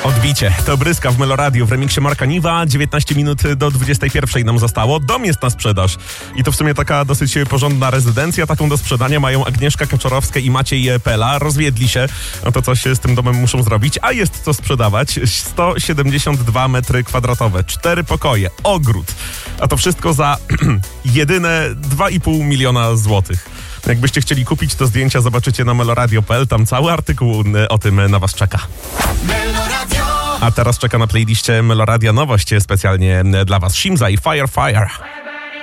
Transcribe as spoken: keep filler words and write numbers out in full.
Odbicie. To Bryska w Meloradiu w remiksie Marka Niwa. dziewiętnaście minut do dwudziestej pierwszej nam zostało. Dom jest na sprzedaż. I to w sumie taka dosyć porządna rezydencja. Taką do sprzedania mają Agnieszka Kaczorowska i Maciej Pela. Rozwiedli się. No to coś z tym domem muszą zrobić. A jest co sprzedawać. sto siedemdziesiąt dwa metry kwadratowe. Cztery pokoje. Ogród. A to wszystko za jedyne dwa i pół miliona złotych. Jakbyście chcieli kupić, to zdjęcia zobaczycie na meloradio kropka p l. Tam cały artykuł o tym na was czeka. A teraz czeka na playliście Meloradia nowość specjalnie dla was. Shimza i Fire Fire.